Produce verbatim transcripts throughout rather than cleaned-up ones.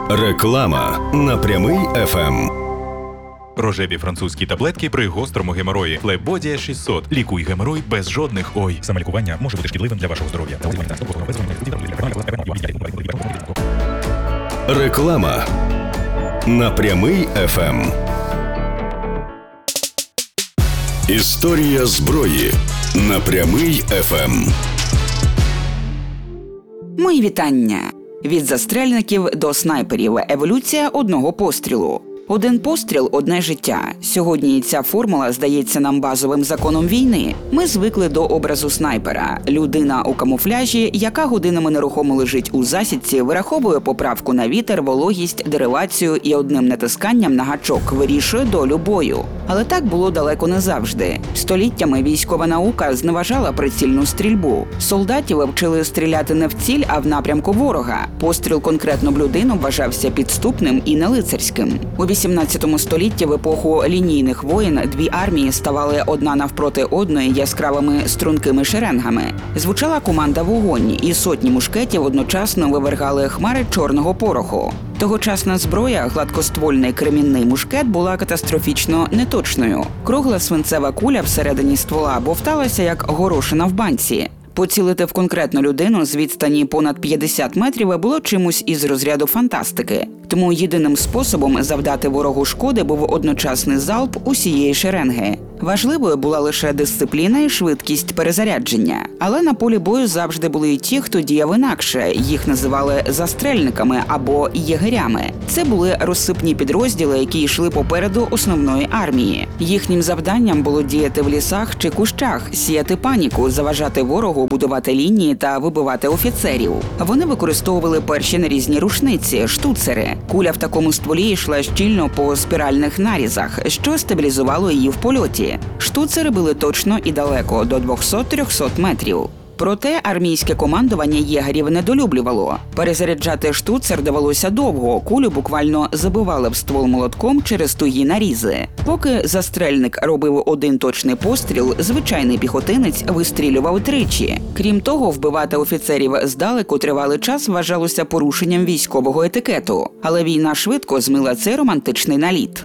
Реклама на Прямий еф ем. Рожеві французькі таблетки при гострому геморої. Флебодія шістсот. Лікуй геморой без жодних ой. Саме лікування може бути шкідливим для вашого здоров'я. Реклама на Прямий еф ем. Історія зброї на Прямий еф ем. Мої вітання. Від застрельників до снайперів. Еволюція одного пострілу. Один постріл – одне життя. Сьогодні ця формула здається нам базовим законом війни. Ми звикли до образу снайпера. Людина у камуфляжі, яка годинами нерухомо лежить у засідці, вираховує поправку на вітер, вологість, деривацію і одним натисканням на гачок вирішує долю бою. Але так було далеко не завжди. Століттями військова наука зневажала прицільну стрільбу. Солдатів вчили стріляти не в ціль, а в напрямку ворога. Постріл конкретно в людину вважався підступним і нелицарським. У вісімнадцятому столітті, в епоху лінійних воєн, дві армії ставали одна навпроти одної яскравими стрункими шеренгами. Звучала команда «Вогонь», і сотні мушкетів одночасно вивергали хмари чорного пороху. Тогочасна зброя, гладкоствольний кремінний мушкет, була катастрофічно неточною. Кругла свинцева куля всередині ствола бовталася, як горошина в банці. Поцілити в конкретну людину з відстані понад п'ятдесят метрів було чимось із розряду фантастики. Тому єдиним способом завдати ворогу шкоди був одночасний залп усієї шеренги. Важливою була лише дисципліна і швидкість перезарядження. Але на полі бою завжди були й ті, хто діяв інакше. Їх називали застрельниками або єгерями. Це були розсипні підрозділи, які йшли попереду основної армії. Їхнім завданням було діяти в лісах чи кущах, сіяти паніку, заважати ворогу, будувати лінії та вибивати офіцерів. Вони використовували перші нарізні рушниці – штуцери. Куля в такому стволі йшла щільно по спіральних нарізах, що стабілізувало її в польоті. Штуцери били точно і далеко – до двісті-триста метрів. Проте армійське командування єгерів недолюблювало. Перезаряджати штуцер довелося довго, кулю буквально забивали в ствол молотком через тугі нарізи. Поки застрельник робив один точний постріл, звичайний піхотинець вистрілював тричі. Крім того, вбивати офіцерів здалеку тривалий час вважалося порушенням військового етикету. Але війна швидко змила цей романтичний наліт.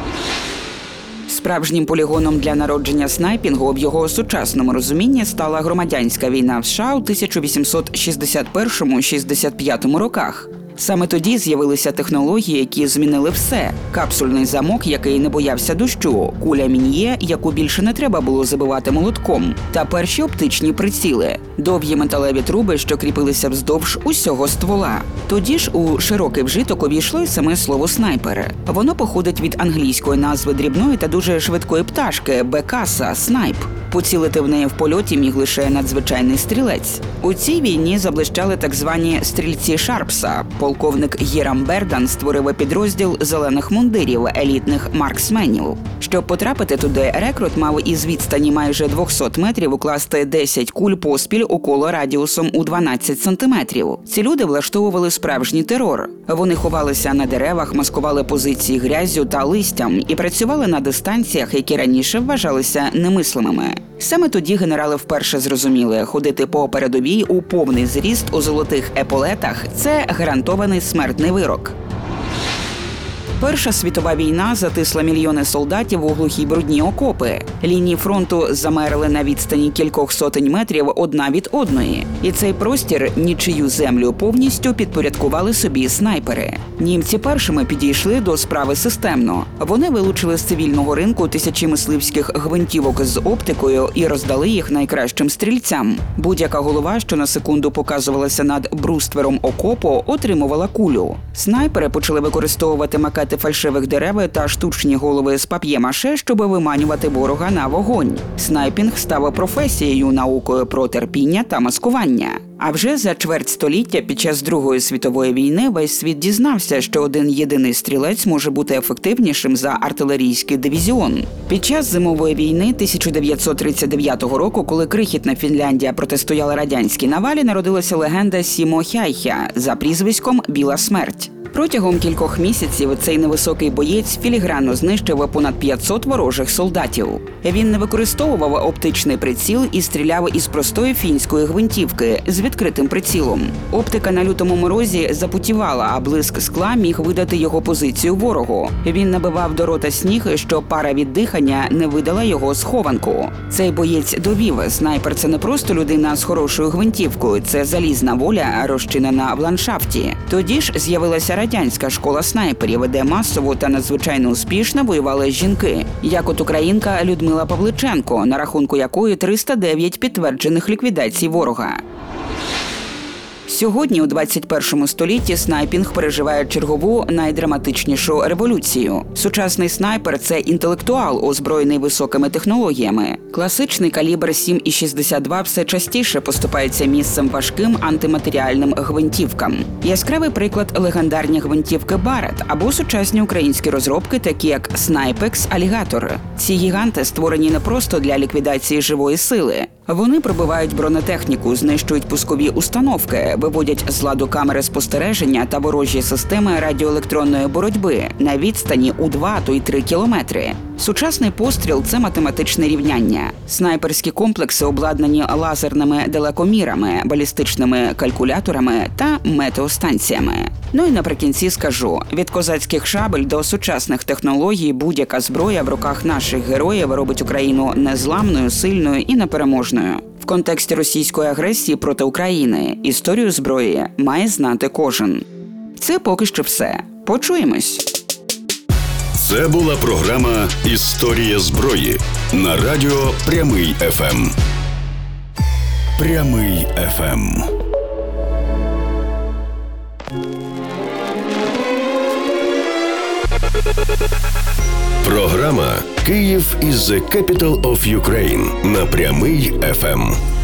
Справжнім полігоном для народження снайпінгу в його сучасному розумінні стала громадянська війна в США у тисяча вісімсот шістдесят першому - шістдесят п'ятому роках. Саме тоді з'явилися технології, які змінили все. Капсульний замок, який не боявся дощу, куля Мін'є, яку більше не треба було забивати молотком, та перші оптичні приціли – довгі металеві труби, що кріпилися вздовж усього ствола. Тоді ж у широкий вжиток увійшло й саме слово «снайпер». Воно походить від англійської назви дрібної та дуже швидкої пташки – бекаса – снайп. Поцілити в неї в польоті міг лише надзвичайний стрілець. У цій війні заблищали так звані стрільці Шарпса. Полковник Гірам Бердан створив підрозділ зелених мундирів, елітних марксменів. Щоб потрапити туди, рекрут мав із відстані майже двісті метрів укласти десять куль поспіль у коло радіусом у дванадцять сантиметрів. Ці люди влаштовували справжній терор. Вони ховалися на деревах, маскували позиції грязю та листям і працювали на дистанціях, які раніше вважалися немислимими. Саме тоді генерали вперше зрозуміли, ходити по передовій у повний зріст у золотих еполетах – це гарантований смертний вирок. Перша світова війна затисла мільйони солдатів у глухі брудні окопи. Лінії фронту замерли на відстані кількох сотень метрів одна від одної. І цей простір, нічию землю, повністю підпорядкували собі снайпери. Німці першими підійшли до справи системно. Вони вилучили з цивільного ринку тисячі мисливських гвинтівок з оптикою і роздали їх найкращим стрільцям. Будь-яка голова, що на секунду показувалася над бруствером окопу, отримувала кулю. Снайпери почали використовувати макети фальшивих дерев та штучні голови з пап'є-маше, щоб виманювати ворога на вогонь. Снайпінг став професією, наукою про терпіння та маскування. А вже за чверть століття під час Другої світової війни весь світ дізнався, що один єдиний стрілець може бути ефективнішим за артилерійський дивізіон. Під час зимової війни тисяча дев'ятсот тридцять дев'ятого року, коли крихітна Фінляндія протистояла радянській навалі, народилася легенда Сімо Хяйхя за прізвиськом «Біла смерть». Протягом кількох місяців цей невисокий боєць філігранно знищив понад п'ятсот ворожих солдатів. Він не використовував оптичний приціл і стріляв із простої фінської гвинтівки з відкритим прицілом. Оптика на лютому морозі запутівала, а блиск скла міг видати його позицію ворогу. Він набивав до рота сніг, щоб пара від дихання не видала його схованку. Цей боєць довів, снайпер – це не просто людина з хорошою гвинтівкою, це залізна воля, розчинена в ландшафті. Тоді ж з'явилася радянська школа снайперів, де масово та надзвичайно успішно воювали жінки, як от українка Людмила Павличенко, на рахунку якої триста дев'ять підтверджених ліквідацій ворога. Сьогодні, у двадцять першому столітті, снайпінг переживає чергову найдраматичнішу революцію. Сучасний снайпер – це інтелектуал, озброєний високими технологіями. Класичний калібр сім і шістдесят два все частіше поступається місцем важким антиматеріальним гвинтівкам. Яскравий приклад – легендарні гвинтівки Барет або сучасні українські розробки, такі як Снайпекс, Алігатор. Ці гіганти створені не просто для ліквідації живої сили. Вони пробивають бронетехніку, знищують пускові установки, виводять з ладу камери спостереження та ворожі системи радіоелектронної боротьби на відстані у два, то й три кілометри. Сучасний постріл – це математичне рівняння. Снайперські комплекси обладнані лазерними далекомірами, балістичними калькуляторами та метеостанціями. Ну і наприкінці скажу, від козацьких шабель до сучасних технологій будь-яка зброя в руках наших героїв робить Україну незламною, сильною і непереможною. В контексті російської агресії проти України історію зброї має знати кожен. Це поки що все. Почуємось! Це була програма «Історія зброї» на радіо Прямий еф ем. Прямий еф ем. Програма «Київ is the capital of Ukraine» на Прямий еф ем.